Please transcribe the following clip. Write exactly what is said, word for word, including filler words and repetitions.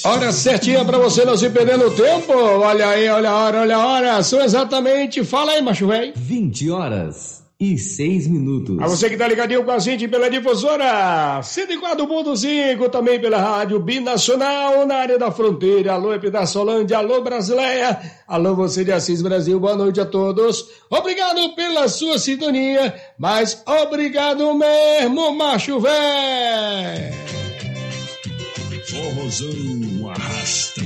Hora certinha pra você não se perder no tempo. Olha aí, olha a hora, olha a hora. São exatamente, fala aí, macho velho. vinte horas e seis minutos. A você que tá ligadinho com a gente pela difusora cento e quatro ponto cinco, também pela rádio Binacional, na área da fronteira. Alô, Epidaçolândia, alô, Brasileia, alô, você de Assis Brasil, boa noite a todos. Obrigado pela sua sintonia, mas obrigado mesmo, macho velho. Forrozão arrasta